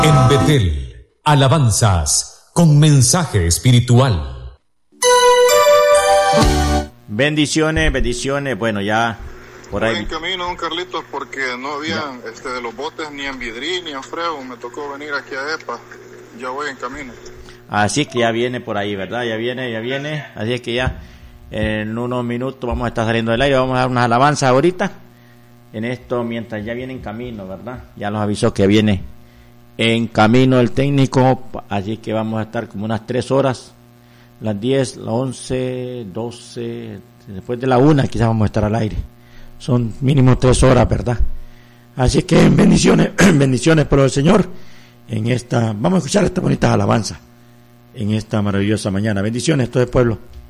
En Betel, alabanzas con mensaje espiritual. Bendiciones, bendiciones. Bueno, ya por ahí. Voy en camino, don Carlitos, porque no había de los botes ni en Vidrí ni en Freo. Me tocó venir aquí a EPA. Ya voy en camino. Así que ya viene por ahí, ¿verdad? Ya viene. Así es que ya en unos minutos vamos a estar saliendo del aire. Vamos a dar unas alabanzas ahorita. En esto, mientras ya viene en camino, ¿verdad? Ya nos avisó que viene en camino el técnico. Así que vamos a estar como unas 3 horas. Las 10, las 11, 12, después de la 1 quizás vamos a estar al aire. Son mínimo 3 horas, ¿verdad? Así que bendiciones por el Señor. Vamos a escuchar estas bonitas alabanzas en esta maravillosa mañana. Bendiciones, todo el pueblo.